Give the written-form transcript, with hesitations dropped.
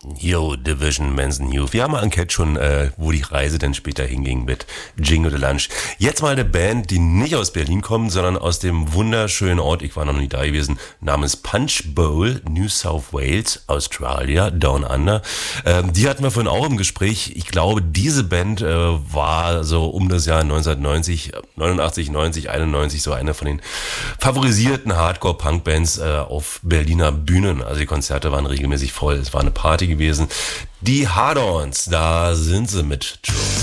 Yo, Division Manson Youth. Wir haben eine Enquete schon, wo die Reise dann später hinging mit Jingle the Lunch. Jetzt mal eine Band, die nicht aus Berlin kommt, sondern aus dem wunderschönen Ort, ich war noch nie da gewesen, namens Punch Bowl, New South Wales, Australia, Down Under. Die hatten wir vorhin auch im Gespräch. Ich glaube, diese Band war so um das Jahr 1990, 89, 90, 91 so eine von den favorisierten Hardcore-Punk-Bands auf Berliner Bühnen. Also die Konzerte waren regelmäßig voll. Es war eine Party gewesen. Die Hard-Ons, da sind sie mit Joe.